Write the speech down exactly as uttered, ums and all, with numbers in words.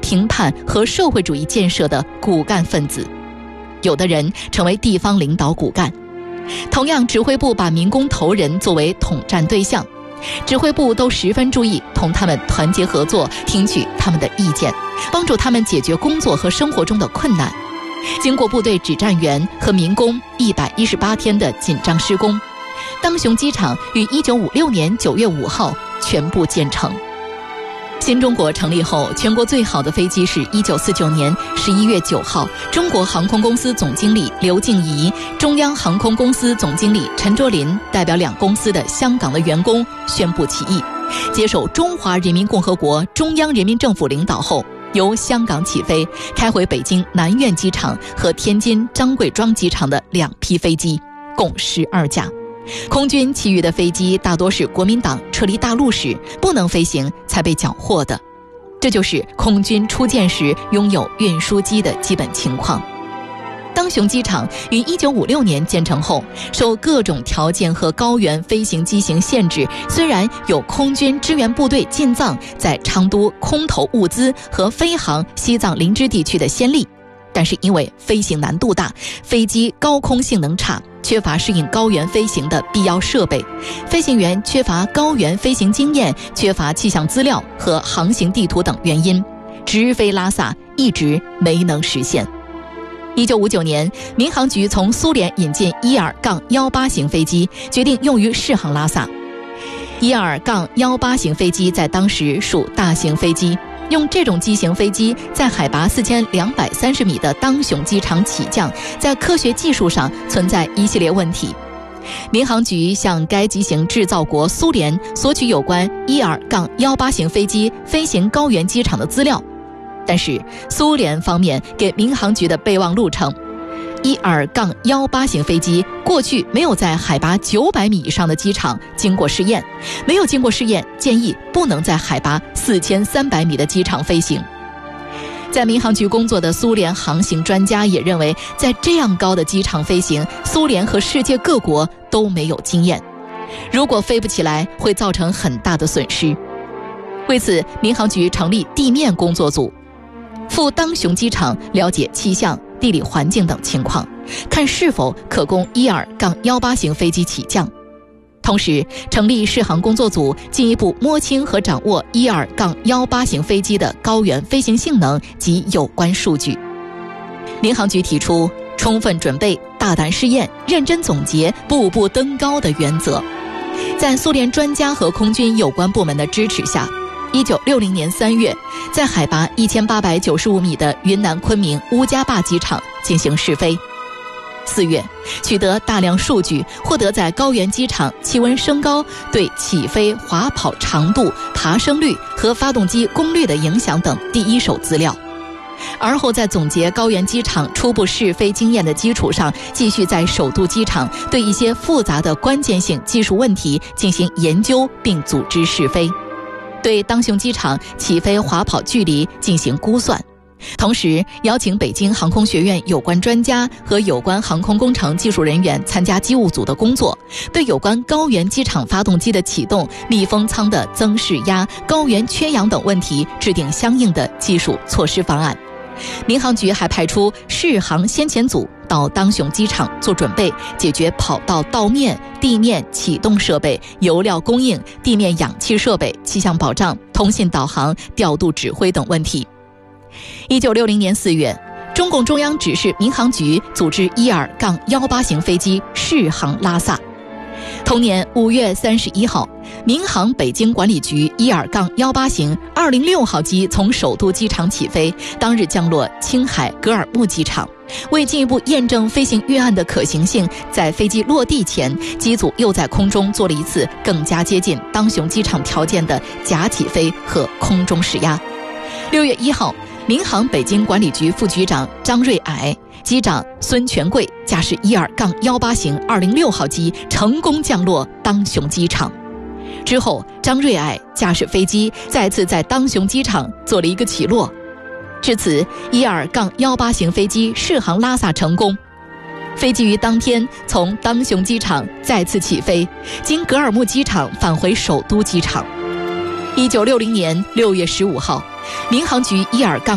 评判和社会主义建设的骨干分子。有的人成为地方领导骨干。同样，指挥部把民工头人作为统战对象，指挥部都十分注意同他们团结合作，听取他们的意见，帮助他们解决工作和生活中的困难。经过部队指战员和民工一百一十八天的紧张施工，当雄机场于一九五六年九月五号全部建成。新中国成立后，全国最好的飞机是一九四九年十一月九号，中国航空公司总经理刘静怡、中央航空公司总经理陈卓林代表两公司的香港的员工宣布起义，接受中华人民共和国中央人民政府领导后，由香港起飞，开回北京南苑机场和天津张贵庄机场的两批飞机，共十二架。空军其余的飞机大多是国民党撤离大陆时不能飞行才被缴获的，这就是空军初建时拥有运输机的基本情况。当雄机场于一九五六年建成后，受各种条件和高原飞行机型限制，虽然有空军支援部队进藏在昌都空投物资和飞航西藏林芝地区的先例，但是因为飞行难度大，飞机高空性能差，缺乏适应高原飞行的必要设备，飞行员缺乏高原飞行经验，缺乏气象资料和航行地图等原因，直飞拉萨一直没能实现。一九五九年，民航局从苏联引进伊尔一八型飞机，决定用于试航拉萨。伊尔一八型飞机在当时属大型飞机，用这种机型飞机在海拔四千两百三十米的当雄机场起降，在科学技术上存在一系列问题。民航局向该机型制造国苏联索取有关伊尔一八型飞机飞行高原机场的资料，但是苏联方面给民航局的备忘录称，伊尔一八型飞机过去没有在海拔九百米以上的机场经过试验，没有经过试验，建议不能在海拔四千三百米的机场飞行。在民航局工作的苏联航行专家也认为，在这样高的机场飞行，苏联和世界各国都没有经验，如果飞不起来会造成很大的损失。为此，民航局成立地面工作组，赴当雄机场了解气象、地理环境等情况，看是否可供伊尔一八型飞机起降。同时成立试航工作组，进一步摸清和掌握伊尔一八型飞机的高原飞行性能及有关数据。民航局提出充分准备、大胆试验、认真总结、步步登高的原则。在苏联专家和空军有关部门的支持下，一九六零年三月，在海拔一千八百九十五米的云南昆明乌家坝机场进行试飞。四月，取得大量数据，获得在高原机场气温升高对起飞滑跑长度、爬升率和发动机功率的影响等第一手资料。而后在总结高原机场初步试飞经验的基础上，继续在首都机场对一些复杂的关键性技术问题进行研究，并组织试飞，对当雄机场起飞滑跑距离进行估算。同时邀请北京航空学院有关专家和有关航空工程技术人员参加机务组的工作，对有关高原机场发动机的启动、密封舱的增释压、高原缺氧等问题制定相应的技术措施方案。民航局还派出试航先遣组到当雄机场做准备，解决跑道道面、地面启动设备、油料供应、地面氧气设备、气象保障、通信导航、调度指挥等问题。一九六零年四月，中共中央指示民航局组织伊尔一八型飞机试航拉萨。同年五月三十一号，民航北京管理局伊尔一八型二零六号机从首都机场起飞，当日降落青海格尔木机场。为进一步验证飞行预案的可行性，在飞机落地前，机组又在空中做了一次更加接近当雄机场条件的假起飞和空中试压。六月一号，民航北京管理局副局长张瑞霭、机长孙全贵驾驶伊尔一八型二零六号机成功降落当雄机场。之后，张瑞霭驾驶飞机再次在当雄机场做了一个起落。至此，伊尔一八型飞机试航拉萨成功。飞机于当天从当雄机场再次起飞，经格尔木机场返回首都机场。一九六零年六月十五号，民航局伊尔